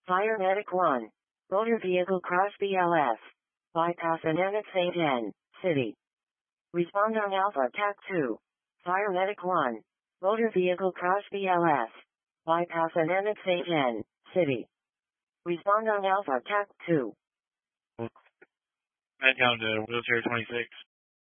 Fire Medic 1. Motor Vehicle Cross BLS. Bypass Ananic St. N. City. Respond on Alpha TAC 2. Fire Medic 1. Motor Vehicle Cross BLS. Bypass Ananic St. N. City. Respond on Alpha TAC 2. Head down to wheelchair 26.